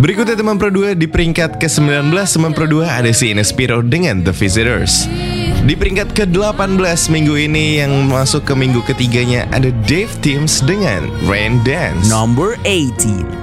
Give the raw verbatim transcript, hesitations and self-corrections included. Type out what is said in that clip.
Berikutnya teman Pro dua di peringkat ke sembilan belas. Teman Pro dua ada si Inespiro dengan The Visitors. Di peringkat ke delapan belas minggu ini yang masuk ke minggu ketiganya ada Dave Teams dengan Rain Dance. Number eighteen.